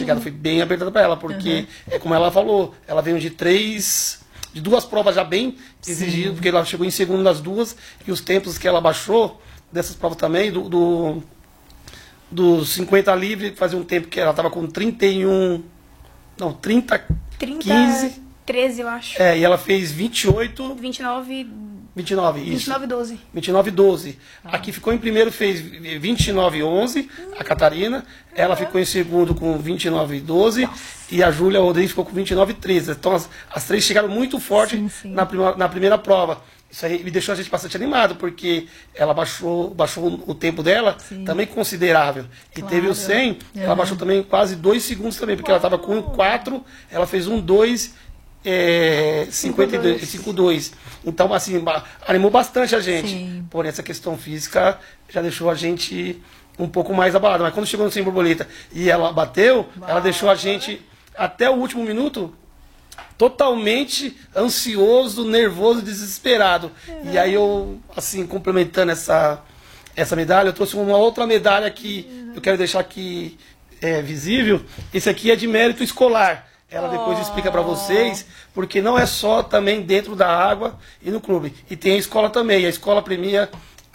pegada foi bem apertada para ela, porque, é como ela falou, ela veio de duas provas já bem exigidas, porque ela chegou em segundo nas duas, e os tempos que ela baixou dessas provas também, dos 50 livre, fazia um tempo que ela estava com 31, não, 30, 15. 13, eu acho. E ela fez 28... 29, isso. 29,12. 29,12. Aqui ficou em primeiro, fez 29,11, a Catarina. Ela ficou em segundo com 29,12 e a Júlia Rodrigues ficou com 29,13. Então as três chegaram muito forte na primeira prova. Isso aí me deixou a gente bastante animado, porque ela baixou o tempo dela também considerável. E teve o 100, ela baixou também quase 2 segundos também, porque ela estava com 1,4, ela fez 1,2, 5,2. Então, assim, animou bastante a gente. Sim. Porém, essa questão física já deixou a gente um pouco mais abalado. Mas quando chegou no Sem Borboleta e ela bateu, ela deixou a gente, até o último minuto, totalmente ansioso, nervoso, desesperado. E aí eu, assim, complementando essa medalha, eu trouxe uma outra medalha que eu quero deixar aqui visível. Esse aqui é de mérito escolar. Ela depois explica para vocês, porque não é só também dentro da água e no clube. E tem a escola também. A escola premia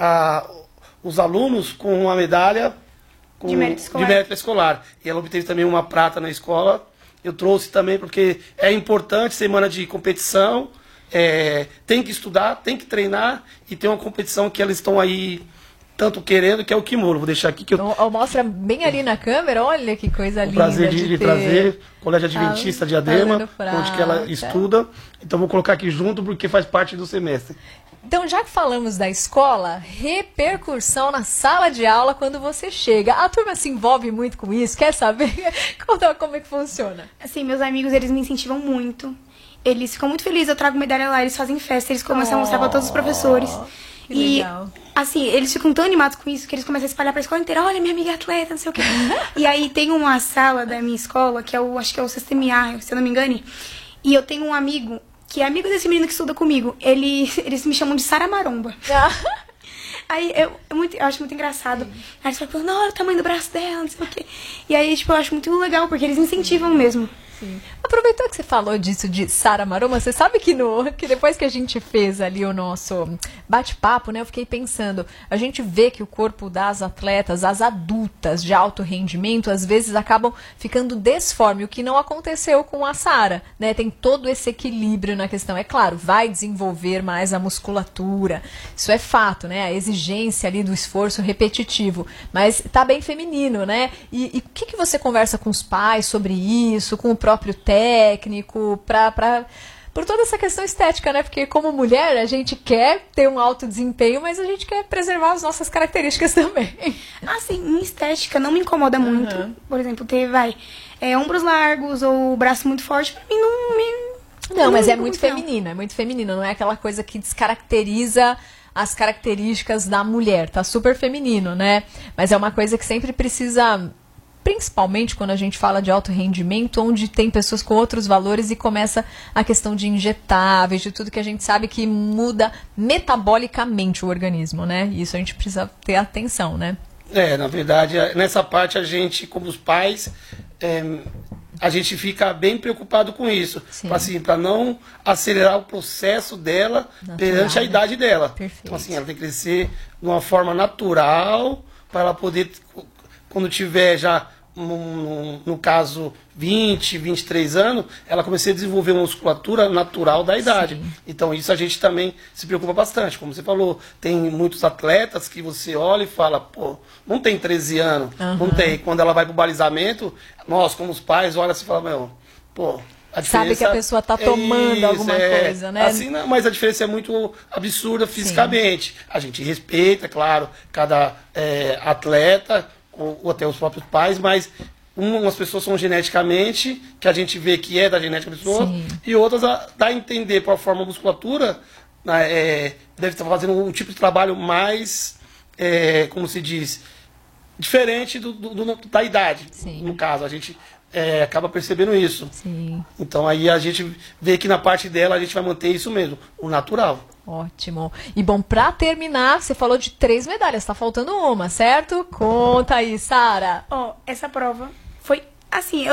os alunos com uma medalha de mérito escolar. E ela obteve também uma prata na escola. Eu trouxe também porque é importante, semana de competição. Tem que estudar, tem que treinar. E tem uma competição que eles estão aí tanto querendo, que é o Kimuro. Vou deixar aqui que Então, mostra bem ali na câmera, olha que coisa linda. Prazer de trazer, Colégio Adventista de Adema, onde que ela estuda. Então vou colocar aqui junto porque faz parte do semestre. Então, já que falamos da escola, repercussão na sala de aula quando você chega. A turma se envolve muito com isso? Quer saber como é que funciona? Assim, meus amigos, eles me incentivam muito. Eles ficam muito felizes, eu trago medalha lá, eles fazem festa, eles começam a mostrar para todos os professores. Que legal. Assim, eles ficam tão animados com isso que eles começam a espalhar pra escola inteira. Olha, minha amiga é atleta, não sei o quê. E aí tem uma sala da minha escola, que acho que é o Sistema A, se eu não me engane. E eu tenho um amigo, que é amigo desse menino que estuda comigo. Eles me chamam de Sara Maromba. Aí eu acho muito engraçado. Aí eles falam, não, olha o tamanho do braço dela, não sei o quê. E aí, tipo, eu acho muito legal, porque eles incentivam mesmo. Sim. Aproveitando que você falou disso de Sara Maromba, você sabe que depois que a gente fez ali o nosso bate-papo, né, eu fiquei pensando, a gente vê que o corpo das atletas, as adultas de alto rendimento, às vezes acabam ficando desforme, o que não aconteceu com a Sara, né, tem todo esse equilíbrio na questão, é claro, vai desenvolver mais a musculatura, isso é fato, né, a exigência ali do esforço repetitivo, mas tá bem feminino, né, e o que você conversa com os pais sobre isso, com o próprio técnico, por toda essa questão estética, né? Porque como mulher a gente quer ter um alto desempenho, mas a gente quer preservar as nossas características também. Assim, em estética não me incomoda muito. Por exemplo, ter, ombros largos ou braço muito forte, pra mim não me... Não, mas é muito feminino, não é aquela coisa que descaracteriza as características da mulher, tá super feminino, né? Mas é uma coisa que sempre precisa... Principalmente quando a gente fala de alto rendimento, onde tem pessoas com outros valores e começa a questão de injetáveis, de tudo que a gente sabe que muda metabolicamente o organismo, né? E isso a gente precisa ter atenção, né? Na verdade, nessa parte a gente, como os pais, a gente fica bem preocupado com isso. Assim, para não acelerar o processo dela perante a idade dela. Perfeito. Então, assim, ela tem que crescer de uma forma natural para ela poder, quando tiver já, no caso, 20, 23 anos, ela começa a desenvolver uma musculatura natural da idade. Então, isso a gente também se preocupa bastante. Como você falou, tem muitos atletas que você olha e fala, pô, não tem 13 anos, não tem. Quando ela vai pro balizamento, nós, como os pais, olha e fala, meu, pô, a diferença sabe que a pessoa está tomando alguma coisa, né? Assim, não, mas a diferença é muito absurda fisicamente. A gente respeita, claro, cada atleta, ou até os próprios pais, mas umas pessoas são geneticamente, que a gente vê que é da genética da pessoa, e outras dá a entender por forma a musculatura, deve estar fazendo um tipo de trabalho mais, como se diz, diferente da idade. No caso, a gente acaba percebendo isso. Então aí a gente vê que na parte dela a gente vai manter isso mesmo, o natural. Ótimo. E bom, pra terminar, você falou de 3 medalhas, tá faltando uma, certo? Conta aí, Sara. Essa prova foi assim,